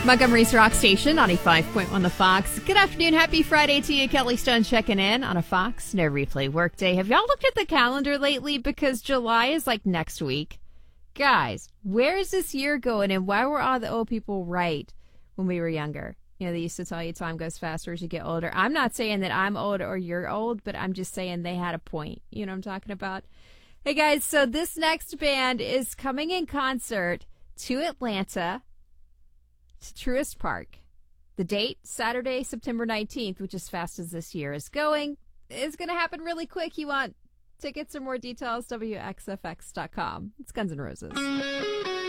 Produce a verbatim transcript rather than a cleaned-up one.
Montgomery's Rock Station, ninety-five point one The Fox. Good afternoon. Happy Friday to you. Kelly Stone checking in on a Fox No Replay Workday. Have y'all looked at the calendar lately? Because July is like next week. Guys, where is this year going, and why were all the old people right when we were younger? You know, they used to tell you time goes faster as you get older. I'm not saying that I'm old or you're old, but I'm just saying they had a point. You know what I'm talking about? Hey, guys, so this next band is coming in concert to Atlanta, to Truist Park. The date, Saturday, September nineteenth, which as fast as this year is going, is going to happen really quick. You want tickets or more details, W X F X dot com. It's Guns N' Roses.